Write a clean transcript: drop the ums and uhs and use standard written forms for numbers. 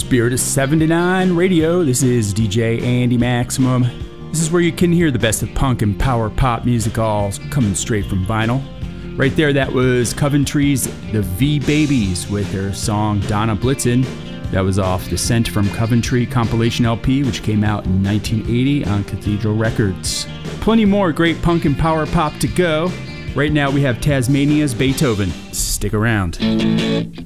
Spirit of 79 Radio. This is DJ Andy Maximum. This is where you can hear the best of punk and power pop music, all coming straight from vinyl. Right there, that was Coventry's The V-Babies with their song Donna Blitzen. That was off the Sent from Coventry compilation LP, which came out in 1980 on Cathedral Records. Plenty more great punk and power pop to go. Right now we have Tasmania's Beethoven. Stick around.